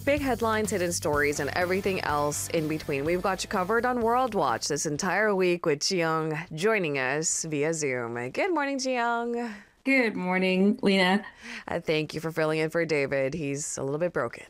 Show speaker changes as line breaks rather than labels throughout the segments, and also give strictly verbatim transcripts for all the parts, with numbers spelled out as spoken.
Big headlines, hidden stories, and everything else in between. We've got you covered on World Watch this entire week with Jiyoung joining us via Zoom. Good morning, Jiyoung.
Good morning, Lena.
Uh, thank you for filling in for David. He's a little bit broken.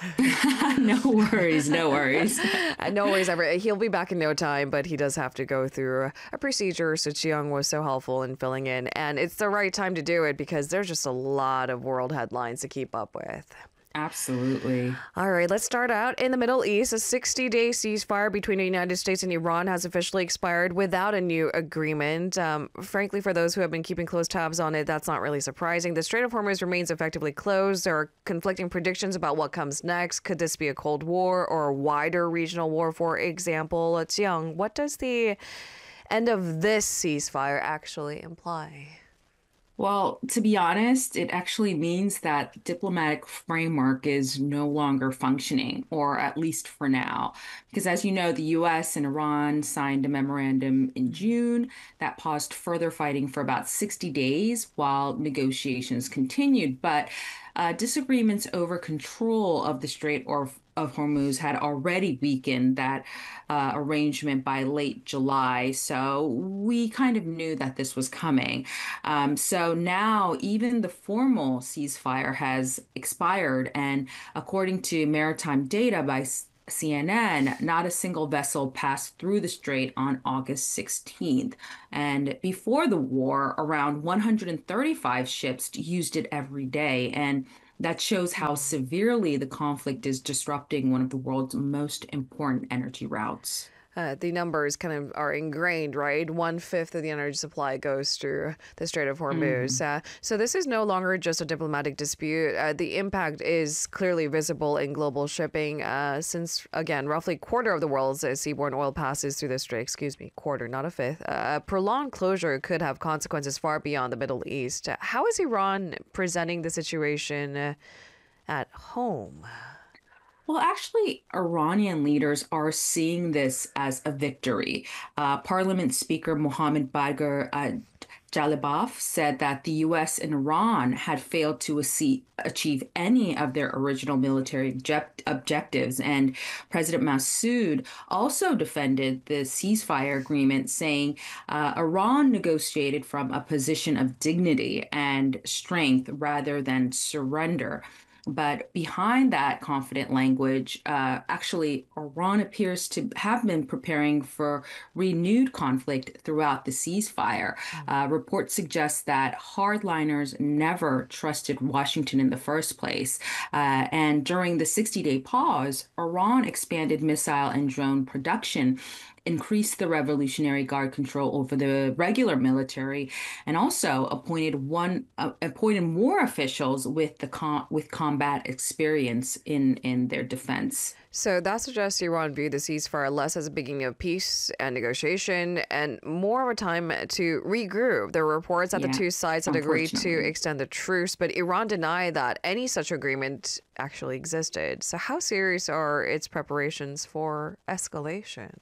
No worries, no worries.
Uh, no worries ever. He'll be back in no time, but he does have to go through a procedure. So Jiyoung was so helpful in filling in. And it's the right time to do it because there's just a lot of world headlines to keep up with.
Absolutely.
All right, let's start out in the Middle East. A sixty-day ceasefire between the United States and Iran has officially expired without a new agreement. Um, frankly, for those who have been keeping close tabs on it, that's not really surprising. The Strait of Hormuz remains effectively closed. There are conflicting predictions about what comes next. Could this be a Cold War or a wider regional war, for example? Jiyoung, what does the end of this ceasefire actually imply?
Well, to be honest, it actually means that the diplomatic framework is no longer functioning, or at least for now. Because as you know, the U S and Iran signed a memorandum in June that paused further fighting for about sixty days while negotiations continued. But uh, disagreements over control of the Strait or of Hormuz had already weakened that uh, arrangement by late July. So we kind of knew that this was coming. Um, so now even the formal ceasefire has expired. And according to maritime data by C N N, not a single vessel passed through the strait on August sixteenth. And before the war, around one hundred thirty-five ships used it every day. And that shows how severely the conflict is disrupting one of the world's most important energy routes.
Uh, the numbers kind of are ingrained, right? One fifth of the energy supply goes through the Strait of Hormuz.
Mhm.
Uh, so this is no longer just a diplomatic dispute. Uh, the impact is clearly visible in global shipping, uh, since, again, roughly a quarter of the world's uh, seaborne oil passes through the strait. Excuse me, quarter, not a fifth. Uh, prolonged closure could have consequences far beyond the Middle East. Uh, How is Iran presenting the situation uh, at home?
Well, actually, Iranian leaders are seeing this as a victory. Uh, Parliament Speaker Mohammad Bagher uh, Jalibaf said that the U S and Iran had failed to ace- achieve any of their original military object- objectives. And President Massoud also defended the ceasefire agreement, saying uh, Iran negotiated from a position of dignity and strength rather than surrender. But behind that confident language, uh, actually, Iran appears to have been preparing for renewed conflict throughout the ceasefire. Uh, reports suggest that hardliners never trusted Washington in the first place. Uh, and during the sixty day pause, Iran expanded missile and drone production, increased the Revolutionary Guard control over the regular military, and also appointed one uh, appointed more officials with the com- with combat experience in in their defense.
So that suggests Iran viewed the ceasefire less as a beginning of peace and negotiation and more of a time to regroup. There were reports that the
Yeah,
two sides had agreed to
unfortunately.
extend the truce, but Iran denied that any such agreement actually existed. So how serious are its preparations for escalation?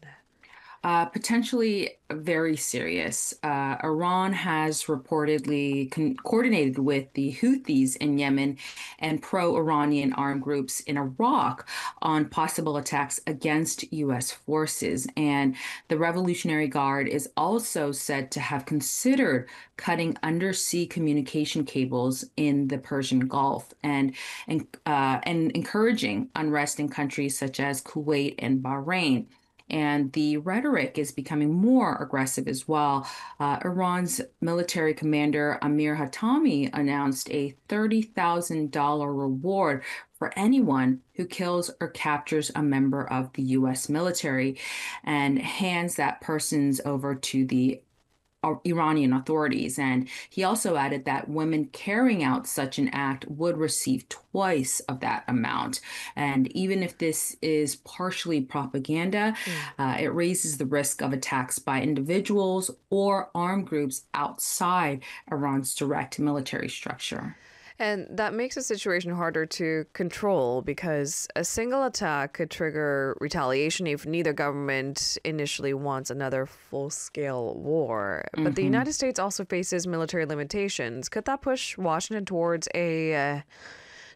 Uh, potentially very serious. Uh, Iran has reportedly con- coordinated with the Houthis in Yemen and pro-Iranian armed groups in Iraq on possible attacks against U S forces. And the Revolutionary Guard is also said to have considered cutting undersea communication cables in the Persian Gulf and and, uh, and encouraging unrest in countries such as Kuwait and Bahrain. And the rhetoric is becoming more aggressive as well. Uh, Iran's military commander Amir Hatami announced a thirty thousand dollars reward for anyone who kills or captures a member of the U S military and hands that person's over to the Iranian authorities. And he also added that women carrying out such an act would receive twice of that amount. And even if this is partially propaganda,
Mm.
uh, it raises the risk of attacks by individuals or armed groups outside Iran's direct military structure.
And that makes the situation harder to control because a single attack could trigger retaliation if neither government initially wants another full-scale war. But the
Mhm.
United States also faces military limitations. Could that push Washington towards a uh,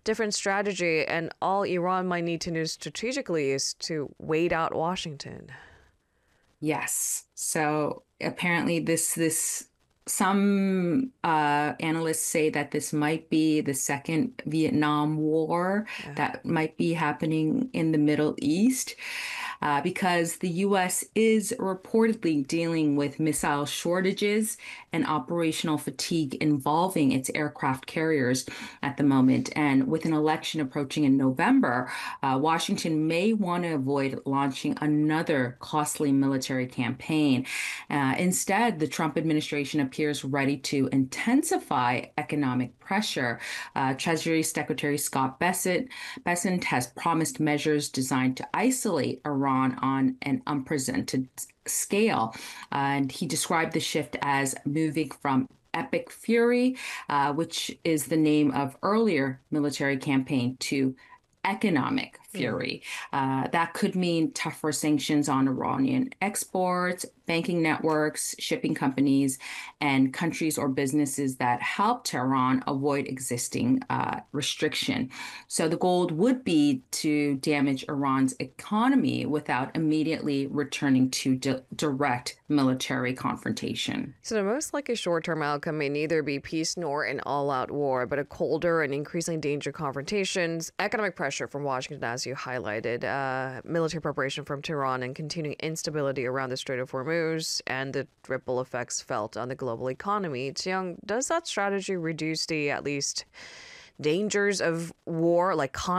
different strategy, and all Iran might need to do strategically is to wait out Washington.
Yes. So apparently this this some uh, analysts say that this might be the second Vietnam War
Yeah.
that might be happening in the Middle East. Uh, because the U S is reportedly dealing with missile shortages and operational fatigue involving its aircraft carriers at the moment. And with an election approaching in November, uh, Washington may want to avoid launching another costly military campaign. Uh, instead, the Trump administration appears ready to intensify economic pressure. Uh, Treasury Secretary Scott Bessent, Bessent has promised measures designed to isolate Iran on an unprecedented scale. Uh, and he described the shift as moving from epic fury, uh, which is the name of earlier military campaign, to economic fury. Uh, that could mean tougher sanctions on Iranian exports, banking networks, shipping companies, and countries or businesses that help Tehran avoid existing uh, restriction. So the goal would be to damage Iran's economy without immediately returning to di- direct military confrontation.
So the most likely short-term outcome may neither be peace nor an all-out war, but a colder and increasingly dangerous confrontations, economic pressure from Washington, as you highlighted, uh, military preparation from Tehran, and continuing instability around the Strait of Hormuz, and the ripple effects felt on the global economy. Chiang, does that strategy reduce the, at least, dangers of war, like